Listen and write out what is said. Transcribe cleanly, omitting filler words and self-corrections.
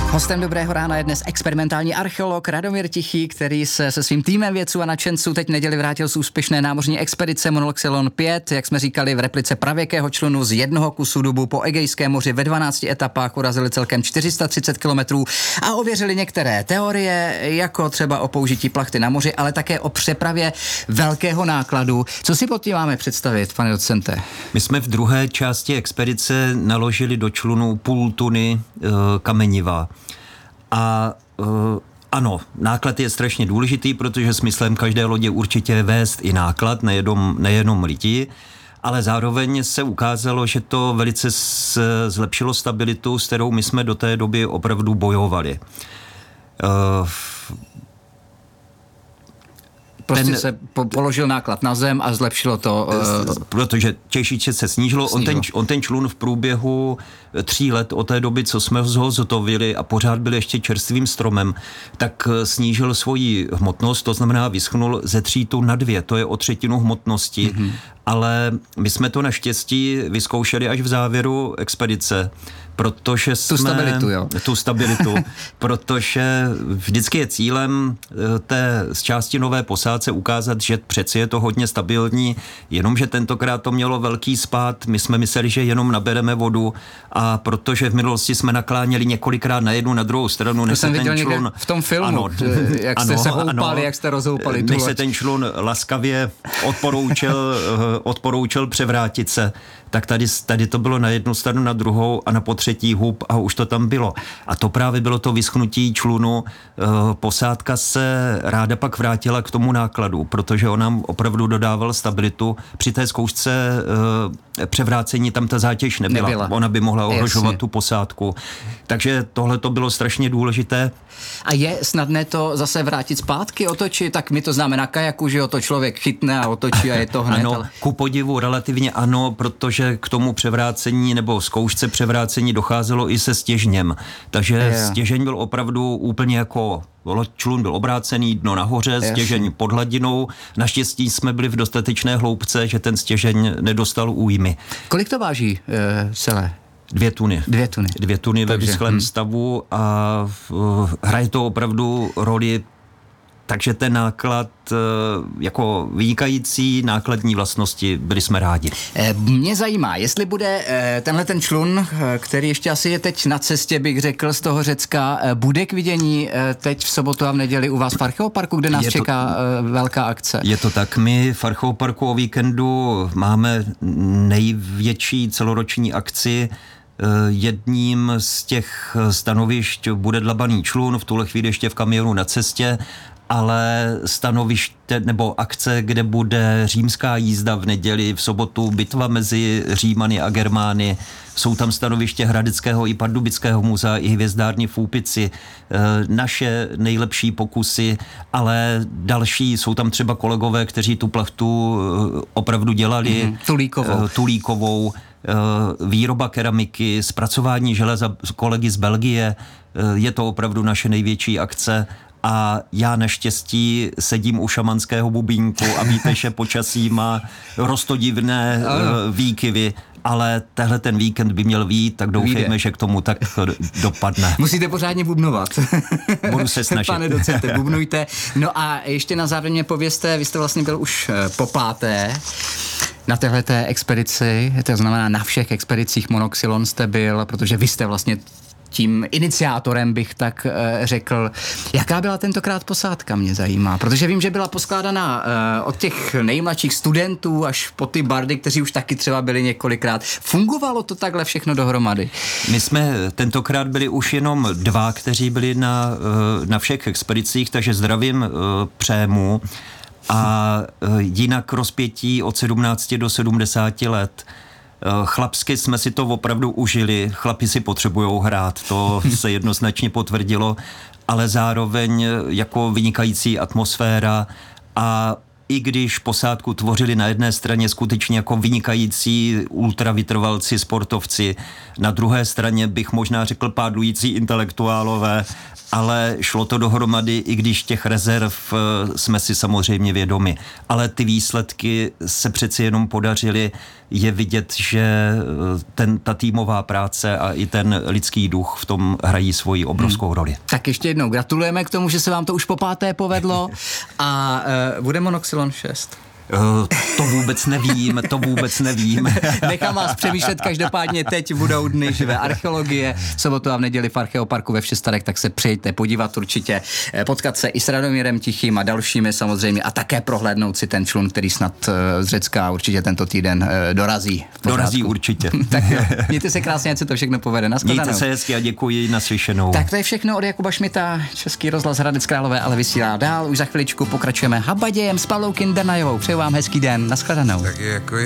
Hostem Dobrého rána je dnes experimentální archeolog Radomír Tichý, který se svým týmem vědců a nadšenců teď v neděli vrátil z úspěšné námořní expedice Monoxylon 5, jak jsme říkali, v replice pravěkého člunu z jednoho kusu dubu po Egejském moři ve 12 etapách urazili celkem 430 kilometrů a ověřili některé teorie, jako třeba o použití plachty na moři, ale také o přepravě velkého nákladu. Co si pod tím máme představit, pane docente? My jsme v druhé části expedice naložili do člunu půl tuny kameniva. A ano, náklad je strašně důležitý, protože smyslem každé lodě určitě je vést i náklad, nejenom lidi, ale zároveň se ukázalo, že to velice zlepšilo stabilitu, s kterou my jsme do té doby opravdu bojovali. Prostě se položil náklad na zem a zlepšilo to. Protože těžiště se snížilo. On ten člun v průběhu 3 let od té doby, co jsme ho zhotovili a pořád byl ještě čerstvým stromem, tak snížil svoji hmotnost, to znamená vyschnul ze 3 tun na 2, to je o 1/3 hmotnosti. Mm-hmm. Ale my jsme to naštěstí vyzkoušeli až v závěru expedice, protože tu stabilitu, protože vždycky je cílem té z části nové posádce ukázat, že přeci je to hodně stabilní, jenomže tentokrát to mělo velký spád, my jsme mysleli, že jenom nabereme vodu a protože v minulosti jsme nakláněli několikrát na jednu, na druhou stranu, než se ten člun v tom filmu, ano, jak jste se houpali, jak jste rozhoupali tu než se ten člun laskavě odporoučil převrátit se, tak tady to bylo na jednu stranu, na druhou a na potřetí hub a už to tam bylo. A to právě bylo to vyschnutí člunu. Posádka se ráda pak vrátila k tomu nákladu, protože on nám opravdu dodával stabilitu. Při té zkoušce převrácení tam ta zátěž nebyla. Ona by mohla ohrožovat tu posádku. Takže tohle to bylo strašně důležité. A je snadné to zase vrátit zpátky, otočit? Tak my to známe na kajaku, že to člověk chytne a otočí a je to hned. Ano, ku podivu relativně ano, protože k tomu převrácení nebo zkoušce převrácení docházelo i se stěžněm. Takže stěžeň byl opravdu úplně jako člun byl obrácený, dno nahoře, stěžeň pod hladinou. Naštěstí jsme byli v dostatečné hloubce, že ten stěžeň nedostal újmy. Kolik to váží celé? 2 tuny. 2 tuny ve vyschlém stavu a hraje to opravdu roli, takže ten náklad jako vynikající nákladní vlastnosti, byli jsme rádi. Mě zajímá, jestli bude tenhle ten člun, který ještě asi je teď na cestě, bych řekl, z toho Řecka, bude k vidění teď v sobotu a v neděli u vás v Archeoparku, kde nás čeká velká akce. Je to tak, my v Archeoparku o víkendu máme největší celoroční akci. Jedním z těch stanovišť bude Dlabaný člun, v tuhle chvíli ještě v kamionu na cestě, ale stanoviště nebo akce, kde bude římská jízda v neděli, v sobotu bitva mezi Římany a Germány. Jsou tam stanoviště Hradeckého i Pardubického muzea i hvězdárny v Úpici. Naše nejlepší pokusy, ale další, jsou tam třeba kolegové, kteří tu plachtu opravdu dělali. Tulíkovou. Výroba keramiky, zpracování železa kolegy z Belgie. Je to opravdu naše největší akce. A já naštěstí sedím u šamanského bubínku a víte, že počasí má roztodivné výkyvy, ale tehle ten víkend by měl vyjít, tak doufejme, že k tomu tak dopadne. Musíte pořádně bubnovat. Budu se snažit. Pane docente, bubnujte. No a ještě na závěr mě povězte, vy jste vlastně byl už po 5. na téhleté expedici, to znamená na všech expedicích Monoxylon jste byl, protože vy jste vlastně tím iniciátorem, bych tak řekl. Jaká byla tentokrát posádka, mě zajímá, protože vím, že byla poskládaná od těch nejmladších studentů až po ty bardy, kteří už taky třeba byli několikrát. Fungovalo to takhle všechno dohromady? My jsme tentokrát byli už jenom 2, kteří byli na všech expedicích, takže zdravím Přému a jinak rozpětí od 17 do 70 let. Chlapsky jsme si to opravdu užili, chlapi si potřebujou hrát, to se jednoznačně potvrdilo, ale zároveň jako vynikající atmosféra a i když posádku tvořili na jedné straně skutečně jako vynikající ultravytrvalci, sportovci, na druhé straně bych možná řekl pádlující intelektuálové, ale šlo to dohromady, i když těch rezerv jsme si samozřejmě vědomi. Ale ty výsledky se přeci jenom podařily. Je vidět, že ta týmová práce a i ten lidský duch v tom hrají svoji obrovskou roli. Tak ještě jednou gratulujeme k tomu, že se vám to už po 5. povedlo a bude Monoxylon 6. To vůbec nevím. Nechám vás přemýšlet, každopádně teď budou dny živé archeologie, sobotu a v neděli v Archeoparku ve Všestarech, tak se přijďte podívat určitě, potkat se i s Radomírem Tichým a dalšími samozřejmě a také prohlédnout si ten člun, který snad z Řecka určitě tento týden dorazí. Dorazí určitě. Tak jo, mějte se krásně, ať se to všechno povede. Nashledanou. Mějte se hezky a děkuji, naslyšenou. Tak to je všechno od Jakuba Šmita, Český rozhlas Hradec Králové, ale vysílá dál. Už za chviličku pokračujeme Habadějem s Pavlou Kindernajovou. Přeju vám hezký den, nashledanou. Tak jako